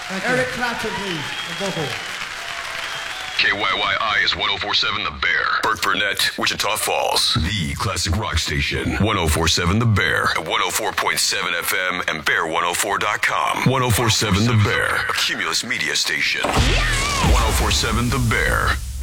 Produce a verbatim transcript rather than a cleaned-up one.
Eric Clapton, please. The vocal. K Y Y I is one oh four point seven The Bear. Burt Burnett, Wichita Falls. The classic rock station. one oh four point seven The Bear. At one oh four point seven F M and bear one oh four dot com. one oh four point seven The Bear. A Cumulus media station. one oh four point seven The Bear.